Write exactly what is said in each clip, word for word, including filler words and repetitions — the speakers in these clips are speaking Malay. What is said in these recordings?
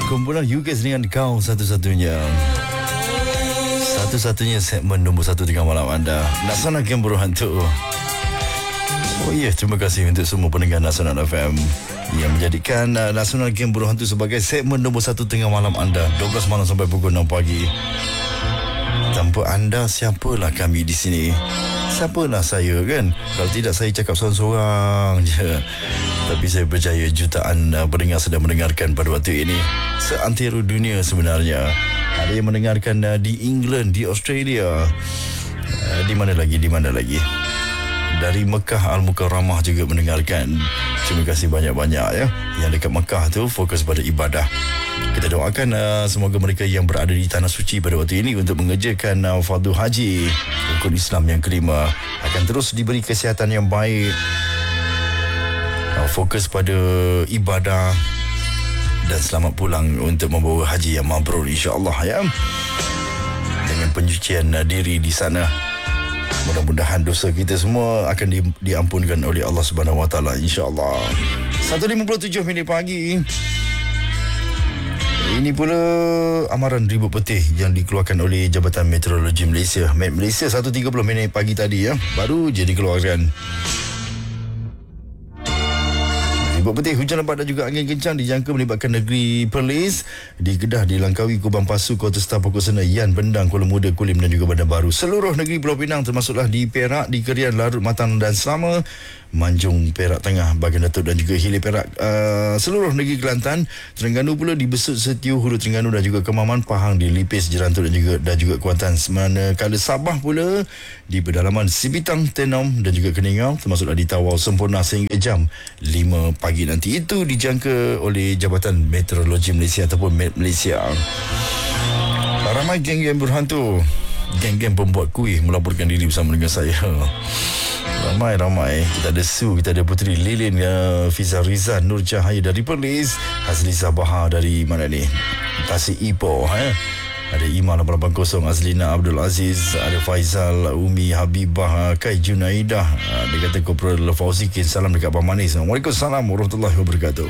Kumpulan U K dengan kau satu-satunya. Satu-satunya segmen nombor satu tengah malam anda. Nasional Game Buruh Hantu. Oh ya, yeah, terima kasih untuk semua pendengar Nasional F M yang menjadikan uh, Nasional Game Buruh Hantu sebagai segmen nombor satu tengah malam anda, dua belas malam sampai pukul enam pagi. Tanpa anda, siapalah kami di sini? Siapalah saya, kan? Kalau tidak, saya cakap seorang-seorang je. Tapi saya percaya jutaan uh, pendengar sedang mendengarkan pada waktu ini. Seantero dunia sebenarnya. Ada yang mendengarkan uh, di England, di Australia. Uh, di mana lagi, di mana lagi? Dari Mekah Al-Mukarramah juga mendengarkan. Terima kasih banyak-banyak ya. Yang dekat Mekah tu fokus pada ibadah. Kita doakan uh, semoga mereka yang berada di Tanah Suci pada waktu ini untuk mengerjakan uh, fardu haji rukun Islam yang kelima akan terus diberi kesihatan yang baik. Uh, fokus pada ibadah dan selamat pulang untuk membawa haji yang mabrur insya-Allah ya. Dengan pencucian uh, diri di sana. Mudah-mudahan dosa kita semua akan di, diampunkan oleh Allah Subhanahu Wa Taala insya-Allah. satu lima puluh tujuh minit pagi. Ini pula amaran ribut petih yang dikeluarkan oleh Jabatan Meteorologi Malaysia. Met Malaysia satu tiga puluh minit pagi tadi ya, baru je dikeluarkan. Ribut petih, hujan lebat dan juga angin kencang dijangka melibatkan negeri Perlis. Di Kedah dilangkaui Kubang Pasu, Kota Star, Pokok Senayan, Bendang, Kuala Muda, Kulim dan juga Bandar Baru. Seluruh negeri Pulau Pinang termasuklah di Perak, di Kerian, Larut, Matang dan Selama, Manjung, Perak Tengah, Bahagian Datuk dan juga Hilir Perak, uh, seluruh negeri Kelantan, Terengganu pula di Besut, Setiu, Hulu Terengganu dan juga Kemaman, Pahang, di Lipis, Jerantuk dan juga dan juga Kuantan. Manakala Sabah pula di pedalaman Sibitang, Tenom dan juga Keningau, termasuklah di Tawau sempurna sehingga jam lima pagi nanti. Itu dijangka oleh Jabatan Meteorologi Malaysia ataupun Met Malaysia. Ramai geng-geng berhantu, geng-geng pembuat kuih melaporkan diri bersama dengan saya. Ramai-ramai. Kita ada Su, kita ada Puteri Lilin, uh, Fiza Rizan, Nur Cahaya dari Perlis, Hazlisa Bahar dari mana ni, Tasik Ipoh eh? Ada Iman lapan lapan kosong, Azlina Abdul Aziz, ada Faizal, Umi Habibah, Kai Junaidah, uh, dia kata Kopral Fauzikin, salam dekat Abang Manis. Waalaikumsalam warahmatullahi wabarakatuh.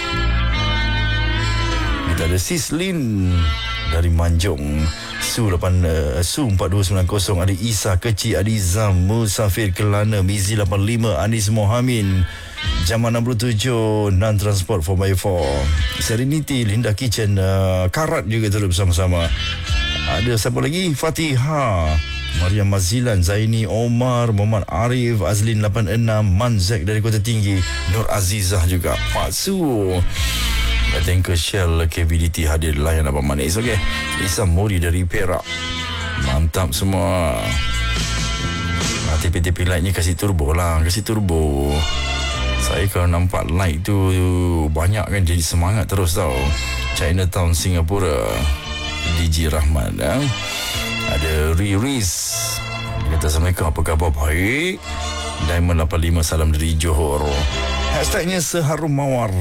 Kita ada Sislin dari Manjung, Su lapan uh, Su empat dua sembilan kosong, ada Isa Kecil, Adizam Musafir Kelana, Mizi lapan lima, Anis Mohamin, Jaman enam puluh tujuh, Nan Transport four by four, Serenity, Linda Kitchen, uh, Karat juga terus bersama-sama. Ada siapa lagi? Fatiha, Mariam Mazilan, Zaini Omar, Muhammad Arif, Azlin lapan enam, Manzek dari Kota Tinggi, Nur Azizah juga, Pak Su, Tanker Shell K V D T hadir layan Abang Manis. Okey, Isam Mori dari Perak, mantap semua. ah, T P-T P light ni kasih turbo lah, kasih turbo. Saya kalau nampak light tu banyak kan, jadi semangat terus tau. Chinatown Singapura, D J Rahman eh? Ada Riris, dia kata Assalamualaikum, apa khabar? Baik. Diamond lapan lima, salam dari Johor. Hashtagnya Seharum Mawar.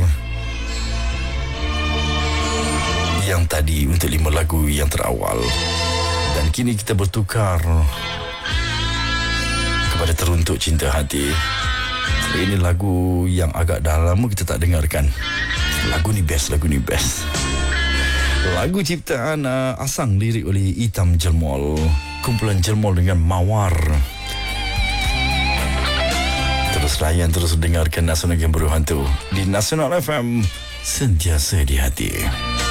Yang tadi untuk lima lagu yang terawal. Dan kini kita bertukar kepada Teruntuk Cinta Hati. Ini lagu yang agak dah lama kita tak dengarkan. Lagu ni best, lagu ni best. Lagu ciptaan uh, Asang, lirik oleh Itam Jelmol. Kumpulan Jelmol dengan Mawar. Terus layan, terus dengarkan Nasional Game Buruh Hantu di Nasional F M, sentiasa di hati.